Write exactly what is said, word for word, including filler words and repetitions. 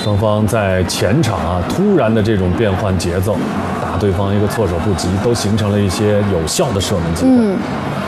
双方在前场啊突然的这种变换节奏，打对方一个措手不及，都形成了一些有效的射门机会。 嗯